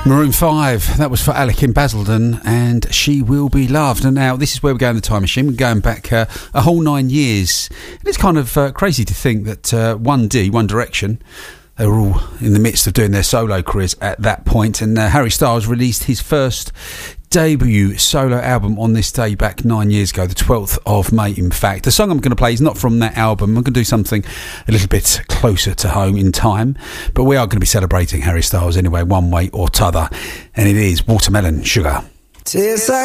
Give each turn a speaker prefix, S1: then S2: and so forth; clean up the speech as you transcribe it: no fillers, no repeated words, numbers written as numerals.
S1: Maroon 5, that was for Alec in Basildon, and She Will Be Loved. And now this is where we go in the time machine. We're going back a whole 9 years. And it's kind of crazy to think that One Direction, they were all in the midst of doing their solo careers at that point. And Harry Styles released his first debut solo album on this day back 9 years ago, the 12th of May, in fact. The song I'm going to play is not from that album. I'm going to do something a little bit closer to home in time, but we are going to be celebrating Harry Styles anyway, one way or t'other, and it is Watermelon Sugar.
S2: Tastes like